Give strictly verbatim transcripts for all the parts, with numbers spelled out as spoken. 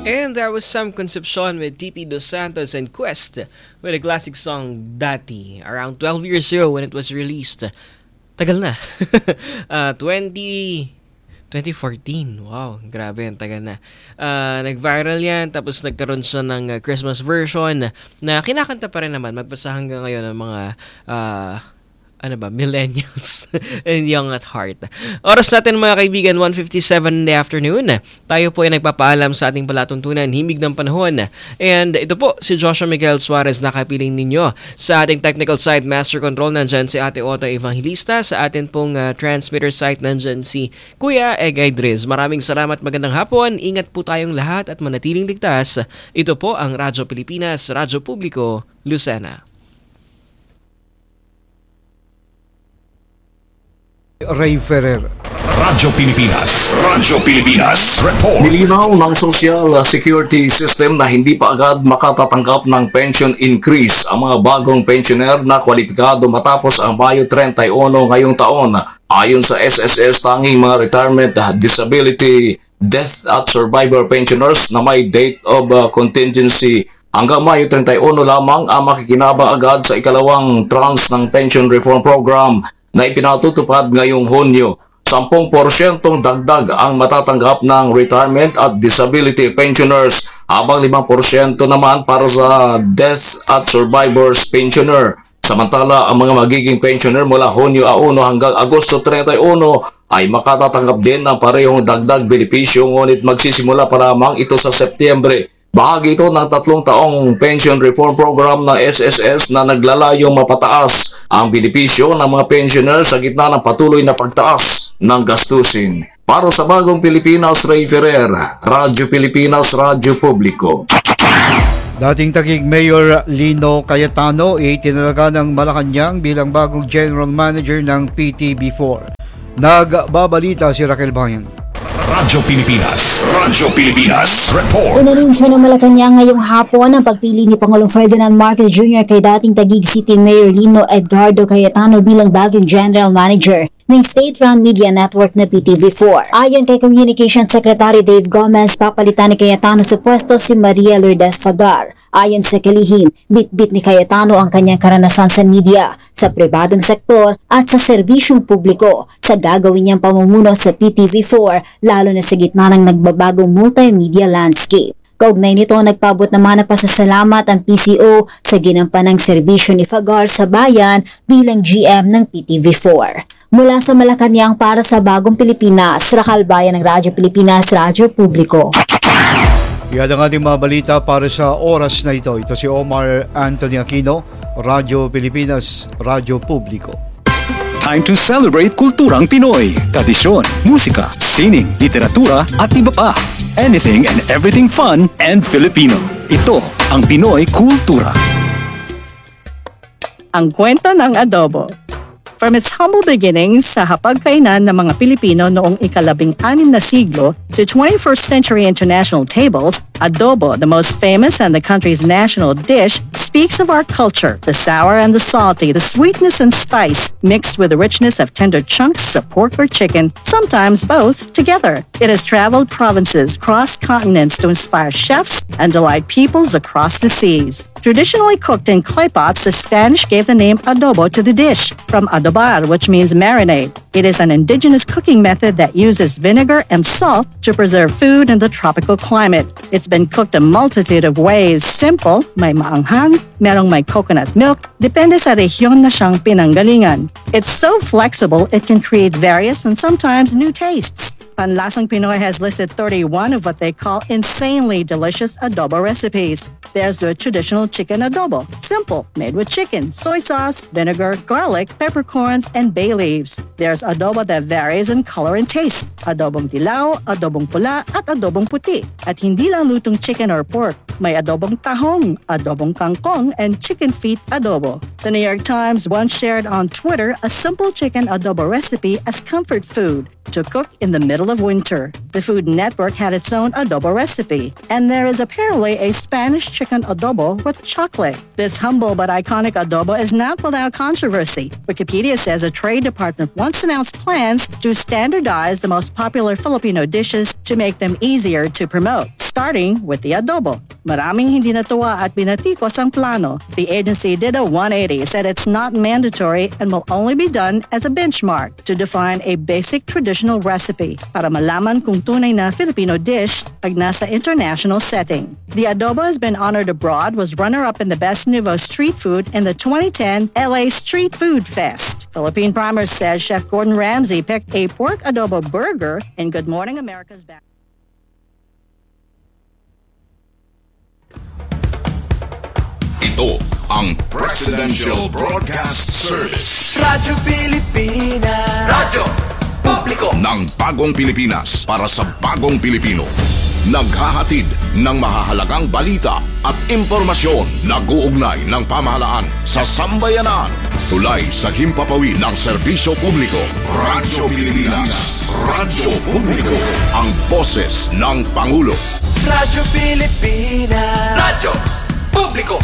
And there was some Concepcion with T P Dos Santos and Quest with a classic song Dati around twelve years ago when it was released. Tagal na. uh, twenty twenty fourteen. Wow, grabe, ang tagal na. Uh, nag-viral yan, tapos nagkaroon siya ng uh, Christmas version na kinakanta pa rin naman, magpasa hanggang ngayon ng mga uh, ano ba, millennials and young at heart. Oras natin mga kaibigan, one fifty-seven in the afternoon. Tayo po ay nagpapaalam sa ating palatuntunan, himig ng panahon. And ito po, si Joshua Miguel Suarez nakapiling ninyo. Sa ating technical side, master control, nandyan si Ate Otto Evangelista. Sa atin pong uh, transmitter site, nandyan si Kuya Egay Driz. Maraming salamat, magandang hapon. Ingat po tayong lahat at manatiling ligtas. Ito po ang Radyo Pilipinas, Radyo Publiko, Lucena. Ray Ferrer. Radyo Pilipinas. Radyo Pilipinas. Report. Nilinaw ng Social Security System na hindi pa agad makatatanggap ng pension increase ang mga bagong pensioner na kwalipikado matapos ang Mayo thirty-one ngayong taon. Ayon sa S S S, tanging mga retirement, disability, death at survivor pensioners na may date of uh, contingency hanggang Mayo thirty-one lamang ang makikinabang agad sa ikalawang tranche ng pension reform program na ipinatutupad ngayong Hunyo. ten porsyentong dagdag ang matatanggap ng retirement at disability pensioners, habang five porsyento naman para sa death at survivors pensioner. Samantala, ang mga magiging pensioner mula Hunyo one hanggang Agosto thirty-one ay makatatanggap din ng parehong dagdag benepisyo, ngunit magsisimula pa lamang ito sa Setyembre. Bahagi ito ng tatlong taong pension reform program ng S S S na naglalayong mapataas ang benepisyo ng mga pensioner sa gitna ng patuloy na pagtaas ng gastusin. Para sa Bagong Pilipinas, Ray Ferrer, Radyo Pilipinas, Radyo Publiko. Dating tagig Mayor Lino Cayetano itinalaga ng Malacanang bilang bagong General Manager ng P T B four. Nagbabalita si Raquel Bayan. Radyo Pilipinas. Radyo Pilipinas. Report. Inanunsyo ng Malacanang ngayong hapon ang pagpili ni Pangulong Ferdinand Marcos Junior kay dating Taguig City Mayor Lino Edgardo Cayetano bilang bagong General Manager ng state-run media network na P T V four. Ayon kay Communications Secretary Dave Gomez, papalitan ni Cayetano sa pwesto si Maria Lourdes Fagar. Ayon sa kalihim, bit-bit ni Cayetano ang kanyang karanasan sa media, sa pribadong sektor at sa serbisyong publiko sa gagawin niyang pamumuno sa P T V four, lalo na sa gitna ng nagbabagong multimedia landscape. Kaugnay nito, nagpabot naman ng pasasalamat ang P C O sa ginampanang serbisyo ni Fagar sa bayan bilang G M ng P T V four. Mula sa Malacanang para sa Bagong Pilipinas, Raquel Bayan ng Radyo Pilipinas, Radyo Publiko. Yan ang ating mga balita para sa oras na ito. Ito si Omar Anthony Aquino, Radyo Pilipinas, Radyo Publiko. Time to celebrate kulturang Pinoy. Tradisyon, musika, sining, literatura at iba pa. Anything and everything fun and Filipino. Ito ang Pinoy Kultura. Ang kwento ng adobo. From its humble beginnings sa hapagkainan ng mga Pilipino noong ikalabing anim na siglo to twenty-first century international tables, adobo, the most famous and the country's national dish, speaks of our culture, the sour and the salty, the sweetness and spice, mixed with the richness of tender chunks of pork or chicken, sometimes both together. It has traveled provinces, crossed continents to inspire chefs and delight peoples across the seas. Traditionally cooked in clay pots, the Spanish gave the name adobo to the dish, from adobar, which means marinade. It is an indigenous cooking method that uses vinegar and salt to preserve food in the tropical climate. It's been cooked a multitude of ways. Simple, may maanghang, merong may coconut milk, depende sa rehiyon na siyang pinanggalingan. It's so flexible, it can create various and sometimes new tastes. Panlasang Pinoy has listed thirty-one of what they call insanely delicious adobo recipes. There's the traditional chicken adobo, simple, made with chicken, soy sauce, vinegar, garlic, peppercorns, and bay leaves. There's adobo that varies in color and taste, adobong dilaw, adobong pula, at adobong puti. At hindi lang lutong chicken or pork, may adobong tahong, adobong kangkong, and chicken feet adobo. The New York Times once shared on Twitter a simple chicken adobo recipe as comfort food to cook in the middle of winter. The Food Network had its own adobo recipe, and there is apparently a Spanish chicken adobo with chocolate. This humble but iconic adobo is not without controversy. Wikipedia says a trade department once announced plans to standardize the most popular Filipino dishes to make them easier to promote. starting with the adobo. Maraming hindi natuwa at binatikos ang plano. The agency did a one eighty, said it's not mandatory and will only be done as a benchmark to define a basic traditional recipe para malaman kung tunay na Filipino dish pag nasa international setting. The adobo has been honored abroad, was runner-up in the Best Nouveau Street Food in the twenty ten L A Street Food Fest. Philippine Primers says Chef Gordon Ramsay picked a pork adobo burger in Good Morning America's back. Ito ang Presidential Broadcast Service. Radyo Pilipinas. Radyo Publiko ng bagong Pilipinas para sa bagong Pilipino. Naghahatid ng mahahalagang balita at impormasyon na guugnay ng pamahalaan sa sambayanan. Tulay sa himpapawid ng serbisyo publiko. Radyo Pilipinas. Radyo Publiko. Ang boses ng Pangulo. Radyo Pilipinas. Radyo Publiko.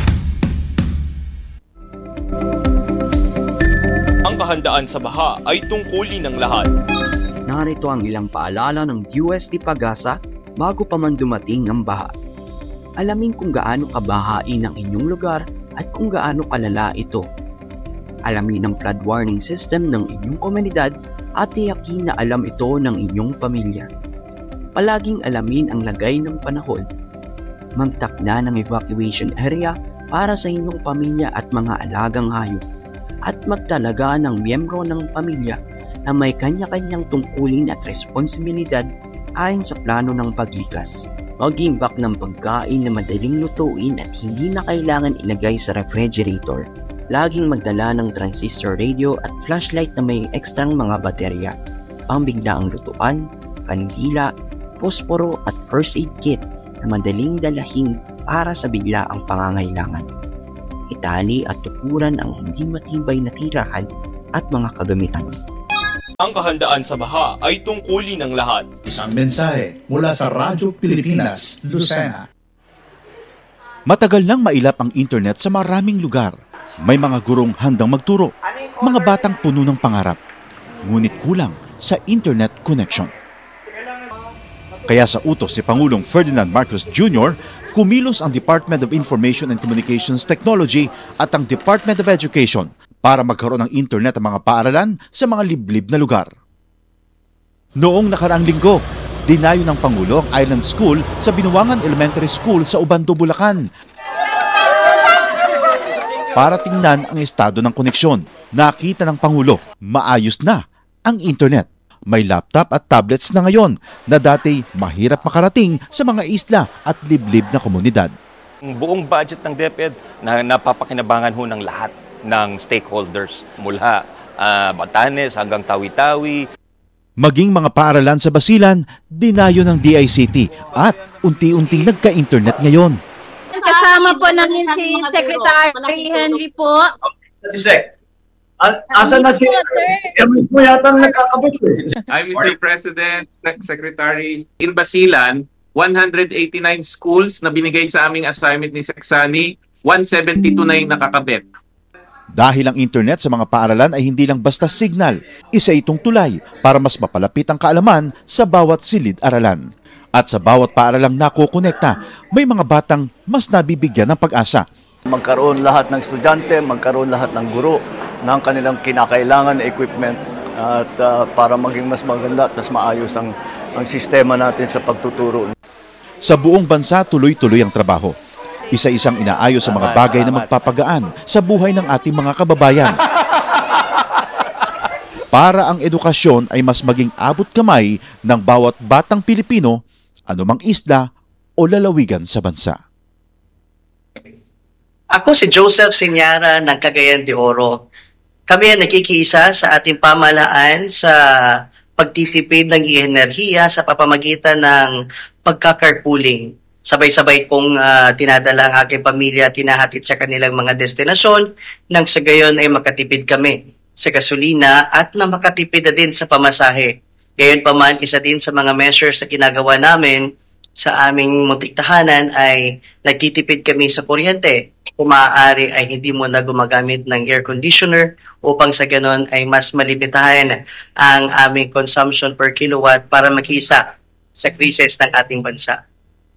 Ang kahandaan sa baha ay tungkulin ng lahat. Narito ang ilang paalala ng D O S T Pag-asa bago pa man dumating ang baha. Alamin kung gaano kabahain ang inyong lugar at kung gaano kalala ito. Alamin ang flood warning system ng inyong komunidad at tiyakin na alam ito ng inyong pamilya. Palaging alamin ang lagay ng panahon. Magtakda ng evacuation area para sa inyong pamilya at mga alagang hayop. At magtalaga ng miyembro ng pamilya na may kanya-kanyang tungkulin at responsibilidad ayon sa plano ng paglikas. Mag-imbak ng pagkain na madaling lutuin at hindi na kailangan ilagay sa refrigerator. Laging magdala ng transistor radio at flashlight na may ekstrang mga baterya. Pambiglaang lutuan, kandila, posporo at first aid kit na madaling dalahin para sa biglaang pangangailangan. Itali at tukuran ang hindi matibay na tirahan at mga kagamitan. Ang kahandaan sa baha ay tungkulin ng lahat. Isang mensahe mula sa Radyo Pilipinas, Lucena. Matagal nang mailap ang internet sa maraming lugar. May mga gurong handang magturo, mga batang puno ng pangarap, ngunit kulang sa internet connection. Kaya sa utos ni Pangulong Ferdinand Marcos Junior, kumilos ang Department of Information and Communications Technology at ang Department of Education para magkaroon ng internet ang mga paaralan sa mga liblib na lugar. Noong nakaraang linggo, dinayo ng Pangulo ang Island School sa Binuangan Elementary School sa Ubando, Bulacan para tingnan ang estado ng koneksyon. Nakita ng Pangulo, maayos na ang internet. May laptop at tablets na ngayon na dati mahirap makarating sa mga isla at liblib na komunidad. Ang buong budget ng DepEd na napapakinabangan ho ng lahat ng stakeholders mula uh, Batanes hanggang Tawi-Tawi. Maging mga paaralan sa Basilan, dinayo ng D I C T at unti-unting nagka-internet ngayon. Kasama po namin si Secretary Henry po. Si Sec. Asa na si Emis mo yata ang nagkakabit eh. I'm Mister President, Sec- Secretary. In Basilan, one hundred eighty-nine schools na binigay sa aming assignment ni Seksani, one seventy-two na yung nakakabit. Dahil ang internet sa mga paaralan ay hindi lang basta signal, isa itong tulay para mas mapalapit ang kaalaman sa bawat silid-aralan. At sa bawat paaralang nakukonekta, may mga batang mas nabibigyan ng pag-asa. Magkaroon lahat ng estudyante, magkaroon lahat ng guro ng kanilang kinakailangan na equipment at uh, para maging mas maganda at mas maayos ang, ang sistema natin sa pagtuturo. Sa buong bansa, tuloy-tuloy ang trabaho. Isa-isang inaayos sa mga bagay na magpapagaan sa buhay ng ating mga kababayan. Para ang edukasyon ay mas maging abot kamay ng bawat batang Pilipino, anumang isla o lalawigan sa bansa. Ako si Joseph Senyara ng Cagayan de Oro. Kami ay nakikiisa sa ating pamahalaan sa pagtitipid ng enerhiya sa papamagitan ng pagka-carpooling. Sabay-sabay kong uh, tinadala ang aking pamilya, tinahatid sa kanilang mga destinasyon, nang sa gayon ay makatipid kami sa gasolina at na makatipid na din sa pamasahe. Gayon pa man, isa din sa mga measures na ginagawa namin sa aming muntik tahanan ay nagtitipid kami sa kuryente. Kung maaari ay hindi mo na gumagamit ng air conditioner upang sa ganon ay mas malimitahan ang aming consumption per kilowatt para makisa sa krisis ng ating bansa.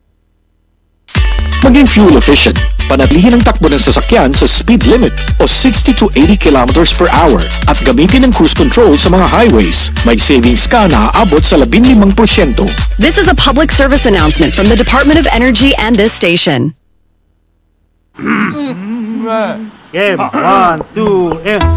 Maging fuel efficient. Panatilihin ang takbo ng sasakyan sa speed limit o sixty to eighty kilometers per hour at gamitin ang cruise control sa mga highways. May savings ka na aabot sa fifteen percent. This is a public service announcement from the Department of Energy and this station. Game, one, two, and...